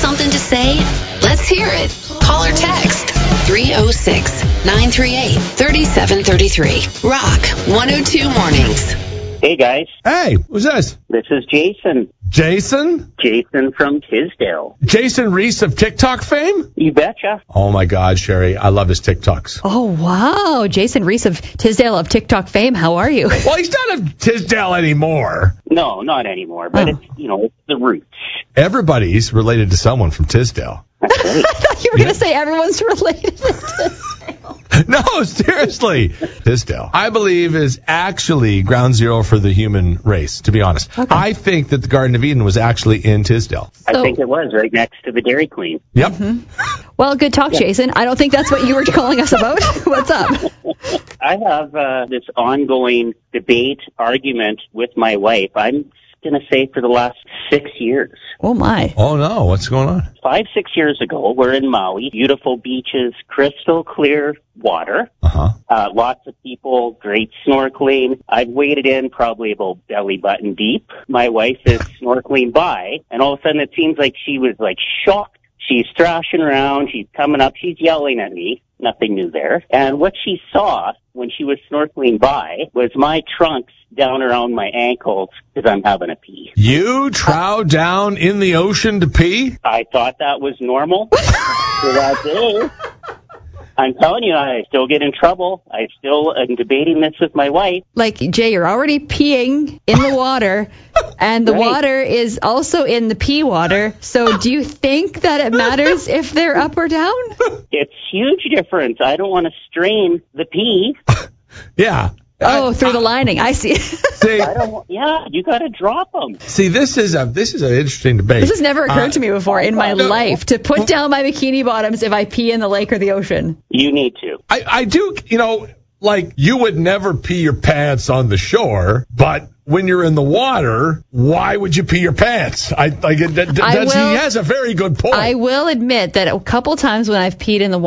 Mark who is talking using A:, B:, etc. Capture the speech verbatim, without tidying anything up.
A: something to say? Let's hear it. Call or text three oh six, nine three eight, three seven three three. Rock one oh two Mornings.
B: Hey, guys.
C: Hey, who's this?
B: This is Jason.
C: Jason?
B: Jason from Tisdale.
C: Jason Reese of TikTok fame?
B: You betcha.
C: Oh, my God, Sherry. I love his TikToks.
D: Oh, wow. Jason Reese of Tisdale of TikTok fame. How are you?
C: Well, he's not of Tisdale anymore.
B: No, not anymore, but
D: Oh.
B: it's, you know, it's the roots.
C: Everybody's related to someone from Tisdale.
B: That's right.
D: I thought you were going to say everyone's related to Tisdale.
C: No, seriously. Tisdale, I believe, is actually ground zero for the human race, to be honest.
D: Okay.
C: I think that the Garden of Eden was actually in Tisdale.
B: I
D: So-
B: think it was right next to the Dairy Queen.
C: Yep.
D: Well, good talk, Jason. I don't think that's what you were calling us about. What's up?
B: I have uh, this ongoing debate, argument with my wife. I'm going to say for the last six years.
D: Oh, my.
C: Oh, no. What's going on?
B: Five, six years ago, we're in Maui. Beautiful beaches, crystal clear water.
C: Uh-huh.
B: Uh, lots of people, great snorkeling. I've waded in probably about belly button deep. My wife is snorkeling by, and all of a sudden it seems like she was like shocked. She's thrashing around. She's coming up. She's yelling at me. Nothing new there. And what she saw when she was snorkeling by was my trunks down around my ankles because I'm having a pee.
C: You trow down in the ocean to pee?
B: I thought that was normal for that day. I'm telling you, I still get in trouble. I still am debating this with my wife.
D: Like, Jay, you're already peeing in the water, and the
B: Right.
D: water is also in the pee water. So do you think that it matters if they're up or down?
B: It's huge difference. I don't want to strain the pee.
C: Yeah.
D: Oh,
C: I-
D: through the lining. I see.
C: See,
B: I don't. Yeah, you got to drop them.
C: see, this is a this is an interesting debate.
D: This has never occurred
C: Uh,
D: to me before in my
C: no.
D: life, to put down my bikini bottoms if I pee in the lake or the ocean.
B: You need to.
C: I, I do, you know, like you would never pee your pants on the shore, but when you're in the water, why would you pee your pants? I like it. That,
D: I
C: that's,
D: will-
C: he has a very good point.
D: I will admit that a couple times when I've peed in the